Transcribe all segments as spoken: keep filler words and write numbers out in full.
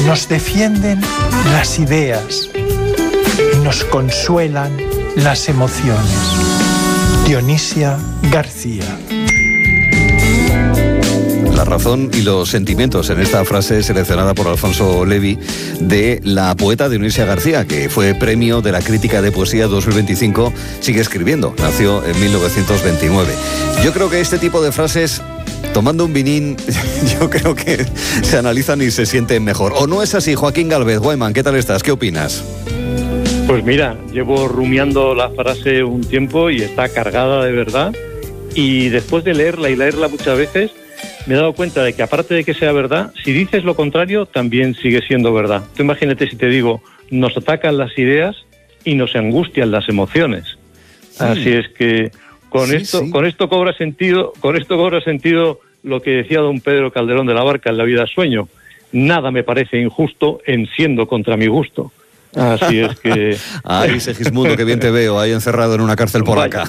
Nos defienden las ideas y nos consuelan las emociones. Dionisia García. La razón y los sentimientos en esta frase seleccionada por Alfonso Levi de la poeta Dionisia García, que fue premio de la Crítica de Poesía dos mil veinticinco, sigue escribiendo, nació en mil novecientos veintinueve. Yo creo que este tipo de frases, tomando un vinín, yo creo que se analizan y se sienten mejor. ¿O no es así? Joaquín Gálvez, Guayman, ¿qué tal estás? ¿Qué opinas? Pues mira, llevo rumiando la frase un tiempo y está cargada de verdad, y después de leerla y leerla muchas veces me he dado cuenta de que aparte de que sea verdad, si dices lo contrario también sigue siendo verdad. Tú imagínate si te digo, nos atacan las ideas y nos angustian las emociones. Sí. Así es que con sí, esto sí. con esto cobra sentido, con esto cobra sentido lo que decía don Pedro Calderón de la Barca en La vida sueño. Nada me parece injusto en siendo contra mi gusto. Así es que... Ay, Segismundo, qué bien te veo, ahí encerrado en una cárcel polaca.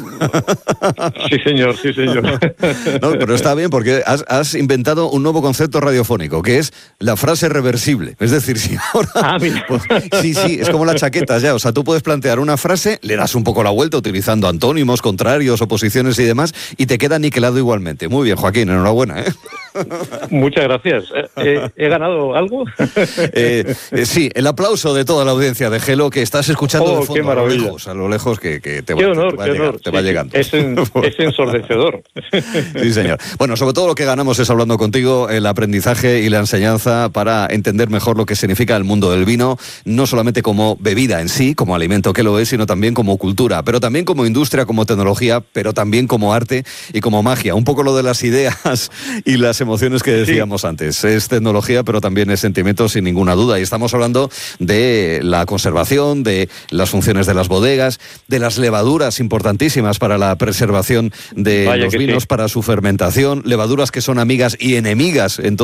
Sí, señor, sí, señor. No, pero está bien porque has, has inventado un nuevo concepto radiofónico, que es la frase reversible. Es decir, si ahora... Ah, mira. Pues, sí, sí, es como las chaquetas ya. O sea, tú puedes plantear una frase, le das un poco la vuelta utilizando antónimos, contrarios, oposiciones y demás, y te queda aniquilado igualmente. Muy bien, Joaquín, enhorabuena, ¿eh? Muchas gracias. ¿He, he ganado algo? eh, eh, sí, el aplauso de toda la audiencia de Gelo que estás escuchando oh, de fondo, qué maravilla. a lo lejos, a lo lejos que, que te, qué va, honor, te va, qué a llegar, honor. te sí, va llegando. Es, en, es ensordecedor. Sí, señor. Bueno, sobre todo lo que ganamos es hablando contigo, el aprendizaje y la enseñanza para entender mejor lo que significa el mundo del vino, no solamente como bebida en sí, como alimento que lo es, sino también como cultura, pero también como industria, como tecnología, pero también como arte y como magia. Un poco lo de las ideas y las emociones que decíamos sí. antes. Es tecnología, pero también es sentimiento sin ninguna duda. Y estamos hablando de la conservación, de las funciones de las bodegas, de las levaduras importantísimas para la preservación de Vaya los vinos, sí. para su fermentación, levaduras que son amigas y enemigas en